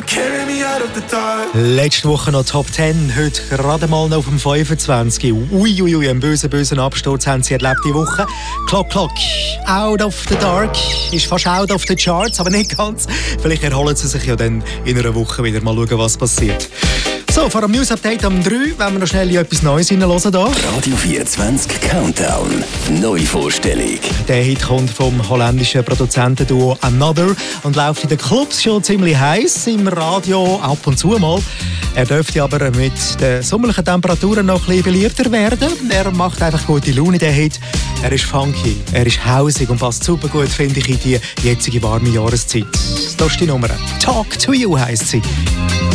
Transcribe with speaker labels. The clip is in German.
Speaker 1: carry me out of the dark.
Speaker 2: Letzte Woche noch Top 10, heute gerade mal noch auf dem 25. Uiuiui, einen bösen Absturz haben sie erlebt die Woche. Clock, out of the dark, ist fast out of the charts, aber nicht ganz. Vielleicht erholen sie sich ja dann in einer Woche wieder. Mal schauen, was passiert. So, vor dem News-Update am 3 werden wir noch schnell in etwas Neues reinhören hier.
Speaker 3: Radio 24 Countdown. Neuvorstellung.
Speaker 2: Der Hit kommt vom holländischen Produzentenduo Another und läuft in den Clubs schon ziemlich heiß, im Radio ab und zu mal. Er dürfte aber mit den sommerlichen Temperaturen noch ein bisschen beliebter werden. Er macht einfach gute Laune, der Hit. Er ist funky, er ist hausig und passt super gut, finde ich, in die jetzige warme Jahreszeit. Das ist die Nummer. Talk to You heisst sie.